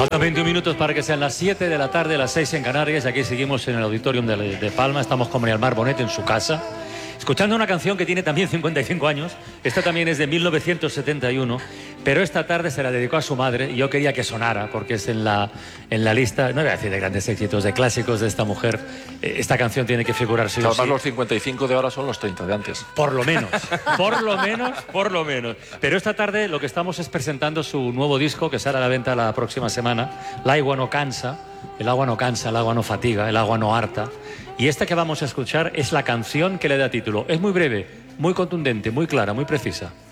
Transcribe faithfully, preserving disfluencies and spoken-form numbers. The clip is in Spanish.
Faltan veintiún minutos para que sean las siete de la tarde, las seis en Canarias. Aquí seguimos en el Auditorium de, de Palma. Estamos con María del Mar Bonet en su casa, escuchando una canción que tiene también cincuenta y cinco años. Esta también es de mil novecientos setenta y uno, pero esta tarde se la dedicó a su madre y yo quería que sonara porque es en la, en la lista, no voy a decir de grandes éxitos, de clásicos de esta mujer. Esta canción tiene que figurar sí o Además, sí. los cincuenta y cinco de ahora son los treinta de antes. Por lo menos, por lo menos, por lo menos. Pero esta tarde lo que estamos es presentando su nuevo disco que sale a la venta la próxima semana. El agua no cansa, el agua no cansa, el agua no fatiga, el agua no harta. Y esta que vamos a escuchar es la canción que le da título. Es muy breve, muy contundente, muy clara, muy precisa.